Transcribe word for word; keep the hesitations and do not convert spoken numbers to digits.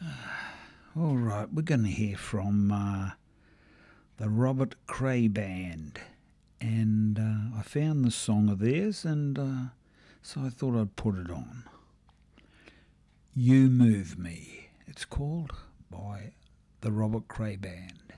All right, we're going to hear from uh, the Robert Cray Band, and uh, I found the song of theirs, and uh, so I thought I'd put it on. You Move Me, it's called, by the Robert Cray Band.